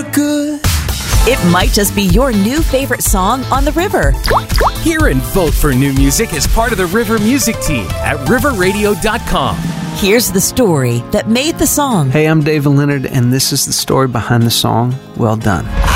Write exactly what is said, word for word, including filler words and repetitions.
look good. It might just be your new favorite song on the river. Hear and vote for new music as part of the River Music Team at river radio dot com. Here's the story that made the song. Hey, I'm David Leonard, and this is the story behind the song, Well Done.